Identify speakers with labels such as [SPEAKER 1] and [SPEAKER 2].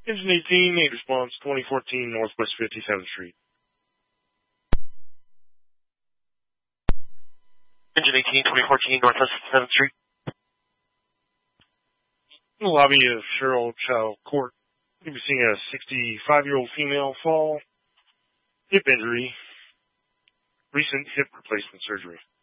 [SPEAKER 1] Engine 18, 8 response, 2014 Northwest 57th Street.
[SPEAKER 2] Engine 18, 2014 Northwest 57th Street.
[SPEAKER 1] In the lobby of Cheryl Child Court, you'll be seeing a 65-year-old female fall, hip injury, recent hip replacement surgery.